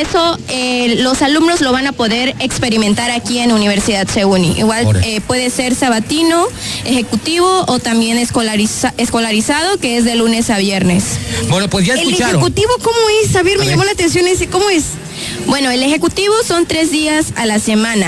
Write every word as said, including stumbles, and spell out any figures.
eso eh, los alumnos lo van a poder experimentar aquí en Universidad CEUNY. Igual eh, puede ser sabatino, ejecutivo o también escolariza, escolarizado, que es de lunes a viernes. Bueno, pues ya escucharon. ¿El ejecutivo cómo es? A ver, me a llamó ver. la atención ese, ¿cómo es? Bueno, el ejecutivo son tres días a la semana.